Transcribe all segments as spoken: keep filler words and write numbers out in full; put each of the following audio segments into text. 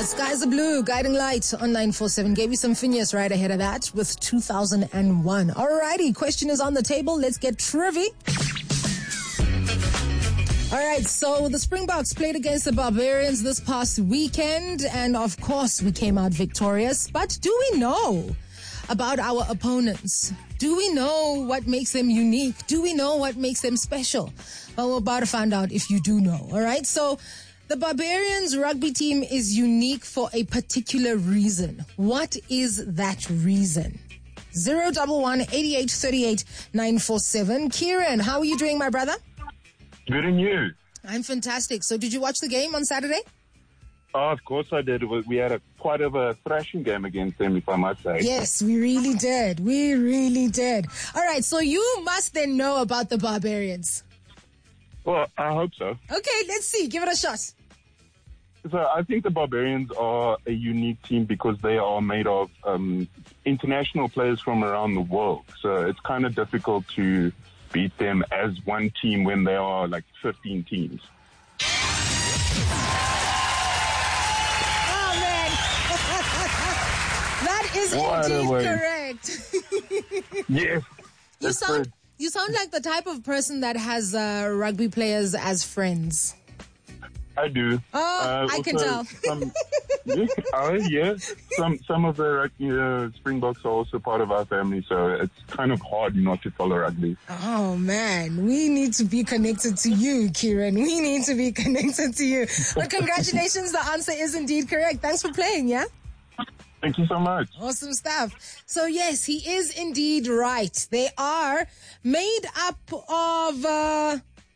Skies are blue, guiding light on nine four seven. Gave you some Phineas right ahead of that with two thousand one. Alrighty, question is on the table. Let's get trivia. Alright, so the Springboks played against the Barbarians this past weekend, and of course we came out victorious. But do we know about our opponents? Do we know what makes them unique? Do we know what makes them special? Well, we're about to find out if you do know. Alright, so the Barbarians rugby team is unique for a particular reason. What is that reason? Zero double one eighty eight thirty eight nine four seven. Kieran, how are you doing, my brother? Good, and you? I'm fantastic. So, did you watch the game on Saturday? Oh, of course I did. We had a quite of a thrashing game against them, if I must say. Yes, we really did. We really did. All right, so you must then know about the Barbarians. Well, I hope so. Okay, let's see. Give it a shot. So I think the Barbarians are a unique team because they are made of um, international players from around the world. So it's kind of difficult to beat them as one team when there are like fifteen teams. Oh, man. That is What indeed correct. Yes. You sound, good. you sound like the type of person that has uh, rugby players as friends. I do. Oh, uh, I can also tell. Some, yeah, oh, yeah. Some some of the uh, Springboks are also part of our family, so it's kind of hard not to follow rugby. Oh, man. We need to be connected to you, Kieran. We need to be connected to you. But congratulations, the answer is indeed correct. Thanks for playing, yeah? Thank you so much. Awesome stuff. So, yes, he is indeed right. They are made up of Uh,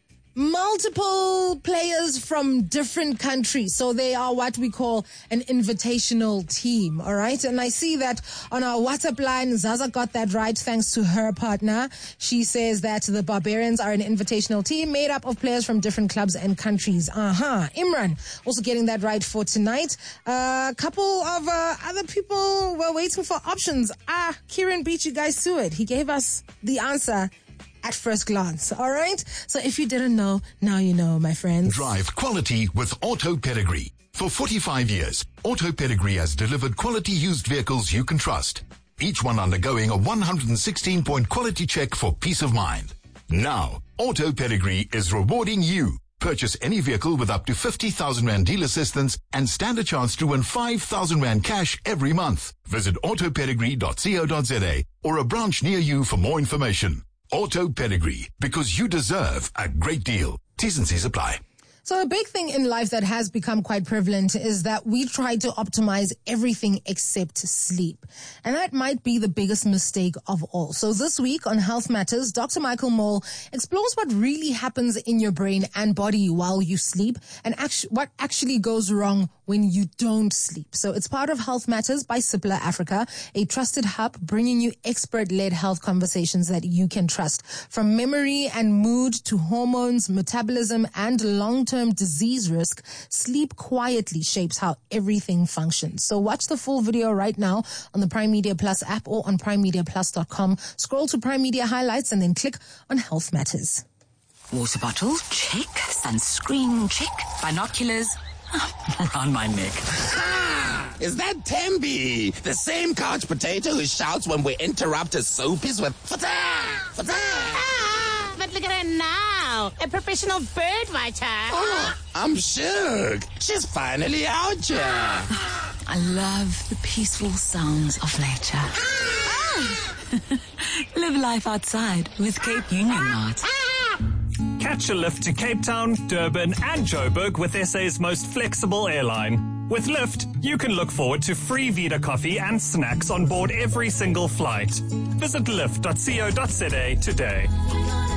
multiple players from different countries. So they are what we call an invitational team. All right. And I see that on our WhatsApp line, Zaza got that right thanks to her partner. She says that the Barbarians are an invitational team made up of players from different clubs and countries. Uh-huh. Imran also getting that right for tonight. A uh, couple of uh, other people were waiting for options. Ah, Kieran beat you guys to it. He gave us the answer at first glance. All right? So if you didn't know, now you know, my friends. Drive quality with Auto Pedigree. For forty-five years, Auto Pedigree has delivered quality used vehicles you can trust. Each one undergoing a one hundred sixteen point quality check for peace of mind. Now, Auto Pedigree is rewarding you. Purchase any vehicle with up to fifty thousand rand deal assistance and stand a chance to win five thousand rand cash every month. Visit auto pedigree dot co dot za or a branch near you for more information. Auto Pedigree, because you deserve a great deal. T's and C's apply. So a big thing in life that has become quite prevalent is that we try to optimize everything except sleep. And that might be the biggest mistake of all. So this week on Health Matters, Doctor Michael Mole explores what really happens in your brain and body while you sleep and actu- what actually goes wrong when you don't sleep. So it's part of Health Matters by Cipla Africa, a trusted hub bringing you expert-led health conversations that you can trust. From memory and mood to hormones, metabolism, and long-term disease risk, sleep quietly shapes how everything functions. So watch the full video right now on the Prime Media Plus app or on prime media plus dot com. Scroll to Prime Media Highlights and then click on Health Matters. Water bottle, check. Sunscreen, check. Binoculars, around my neck. Ah, is that Tembi? The same couch potato who shouts when we interrupt his soapies with fata, fata. Ah, but look at her now, a professional bird watcher. Oh, I'm shook. She's finally out here. I love the peaceful sounds of nature. Ah. Live life outside with Cape Union Mart. Catch a lift to Cape Town, Durban and Joburg with S A's most flexible airline. With Lyft, you can look forward to free Vita coffee and snacks on board every single flight. Visit lyft dot co dot za today.